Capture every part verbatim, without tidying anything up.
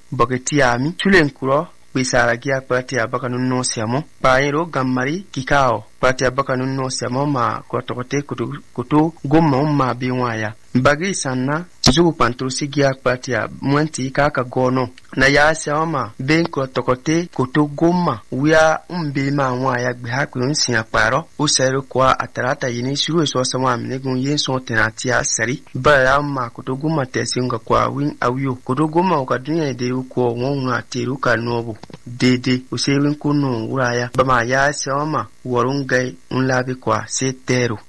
bogetiami chulen kuro bisara gia pati abaka nunno siamo pairo gammari kikao pati abaka nunno siamo ma kotokote kutu kutu gomma umma biwaya bagi sanna zugu pantru sigia pati ya mwanti kaka gono na ya siama ben kotokote kutu gomma wia umbe ma waya gbeha kunsi aparo usero kwa atarata yini shiru so sama mnegun yenso tenatia sari bara ma kutu gomma tesinga kwa win awiyo kutu gomma okadunya de uko wonwa teruka nobu dede usewin kunu uraya bama ya siama warungai unlabi kwa setero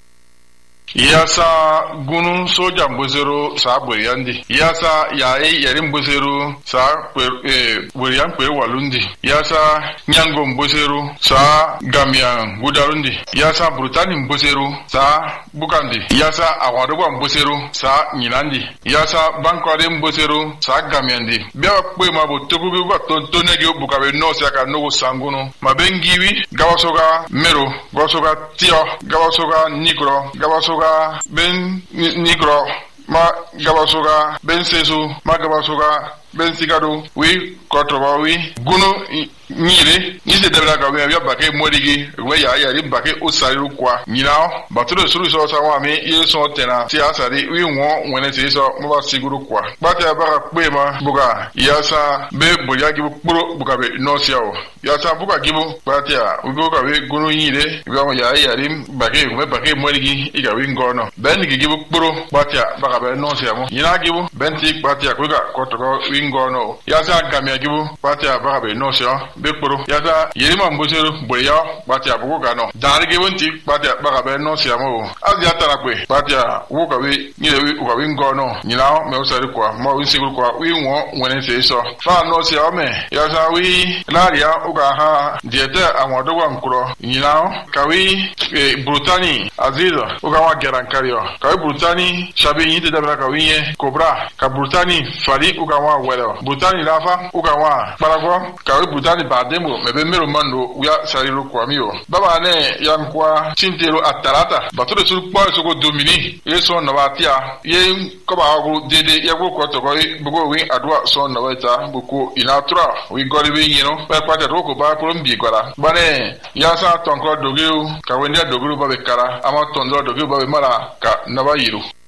yasa gunu soja mbozero sa bweriyandi yasa yae yari mbozero sa bweriyan kwe walundi yasa nyango mbozero sa gamian gudarundi yasa brutani mbozero sa bukandi yasa awadogwa mbozero sa nyilandi yasa bankwade mbozero sa gamiandi bia kwe mabo tokubi ba tontonege bukabe no saka no sanguno mabengiwi gawasoga mero gawasoga tio gawasoga nikro gawasoga ben nigro ma gabasoga ben sesu ma gabasoga ben sigado wi kotroba wi gunu nyire nise debra ga wi ya bake modigi we ya ya ri bake osariru kwa nyina batudo suru so sa wa mi yeso tena ti asari wi won wene ti so mo ba siguru kwa bate abaka pe ma buga yasa be boya gi buro buga be no siawo yasa buga gibo bate a wi buga we gunu nyire wi ya ya ya ri bake we bake modigi iga wi ngono ben gi gibo buro bate baka be no siamo nyina gibo ben ti bate ko ga kotroba ngono yasa gamia gibu pati abaka be no sio be poro yasa yerima mbosero boya pati abugo gano dar gibunti pati abaka be no sio mo azia tarakwe pati abugo we nyile we uga ngono nyina me usari kwa mo winsiguru kwa wi won wene se so fa no sio me yasa wi laria uga ha diete amodo wa nkuro nyina kawi e, brutani aziza uga wa gerankario kawi brutani shabi yite dabra kawiye kobra ka brutani fali uga wa Butani lafa ukawa parago kawe butani bademo mebe mero mando uya sariru kwa miyo baba ne yankwa chintero atarata batude suru kwa soko domini yeso na batia ye koba agu dede yago ko to ko bugo wi adwa so na weta buko inatura wi gori wi yino pa pa to ko ba ko mbi gwara bane yasa tonko dogiu kawe ndia dogiu babe kara ama tondo dogiu babe mara ka na ba yiru